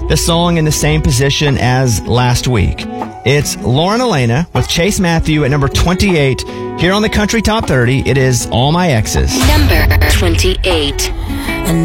the song in the same position as last week. It's Lauren Elena with Chase Matthew at number 28. Here on the Country Top 30, it is All My Exes. Number 28.